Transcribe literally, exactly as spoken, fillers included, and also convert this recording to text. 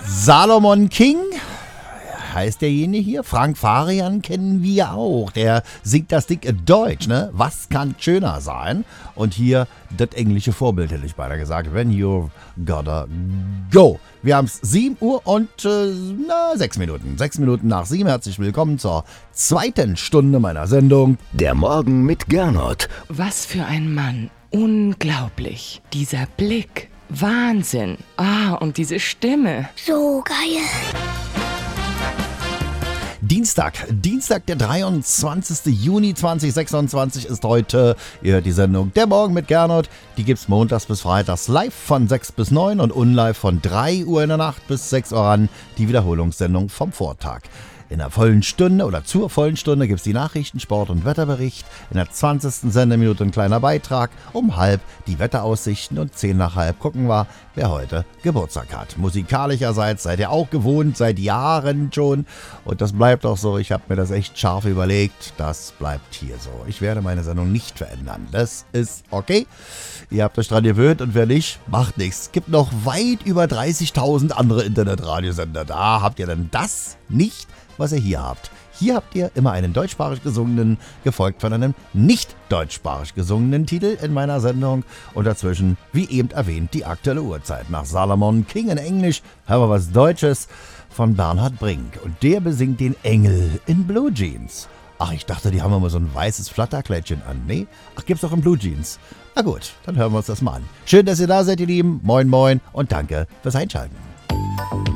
Salomon King heißt derjenige hier. Frank Farian kennen wir auch. Der singt das Ding in Deutsch, ne? Was kann schöner sein? Und hier das englische Vorbild, hätte ich beinahe gesagt. When you're gotta go. Wir haben es sieben Uhr und äh, na, sechs Minuten. sechs Minuten nach sieben. Herzlich willkommen zur zweiten Stunde meiner Sendung. Der Morgen mit Gernot. Was für ein Mann. Unglaublich. Dieser Blick. Wahnsinn. Ah, und diese Stimme. So geil. Dienstag, Dienstag, der dreiundzwanzigster Juni zweitausendsechsundzwanzig ist heute. Ihr hört die Sendung Der Morgen mit Gernot. Die gibt's montags bis freitags live von sechs bis neun und unlive von drei Uhr in der Nacht bis sechs Uhr an. Die Wiederholungssendung vom Vortag. In der vollen Stunde oder zur vollen Stunde gibt es die Nachrichten, Sport- und Wetterbericht. In der zwanzigsten Sendeminute ein kleiner Beitrag. Um halb die Wetteraussichten und zehn nach halb gucken wir, wer heute Geburtstag hat. Musikalischerseits seid ihr auch gewohnt, seit Jahren schon. Und das bleibt auch so. Ich habe mir das echt scharf überlegt. Das bleibt hier so. Ich werde meine Sendung nicht verändern. Das ist okay. Ihr habt euch dran gewöhnt und wer nicht, macht nichts. Es gibt noch weit über dreißigtausend andere Internetradiosender. Da habt ihr dann das nicht, was ihr hier habt. Hier habt ihr immer einen deutschsprachig gesungenen, gefolgt von einem nicht deutschsprachig gesungenen Titel in meiner Sendung und dazwischen, wie eben erwähnt, die aktuelle Uhrzeit. Nach Salomon King in Englisch hören wir was Deutsches von Bernhard Brink und der besingt den Engel in Blue Jeans. Ach, ich dachte, die haben immer so ein weißes Flatterkleidchen an. Nee? Ach, gibt's auch in Blue Jeans. Na gut, dann hören wir uns das mal an. Schön, dass ihr da seid, ihr Lieben. Moin, moin und danke fürs Einschalten.